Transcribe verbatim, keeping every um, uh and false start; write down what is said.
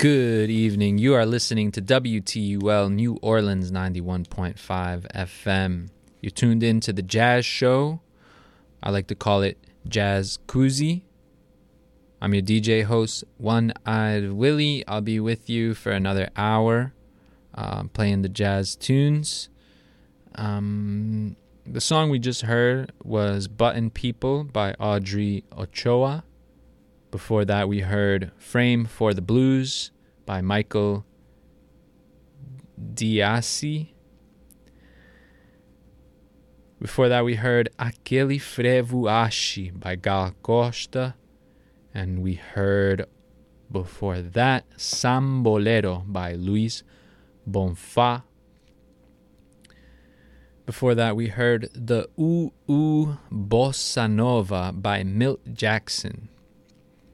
Good evening. You are listening to W T U L New Orleans ninety-one point five F M. You're tuned in to the Jazz Show. I like to call it Jazz Koozie. I'm your D J host, One-Eyed Willie. I'll be with you for another hour, uh, playing the jazz tunes. Um, the song we just heard was Button People by Audrey Ochoa. Before that, we heard Frame for the Blues by Michael Diassi. Before that, we heard Aquele Frevo Ache by Gal Costa. And we heard, before that, Sambolero by Luis Bonfa. Before that, we heard the Ooh Ooh Bossa Nova by Milt Jackson.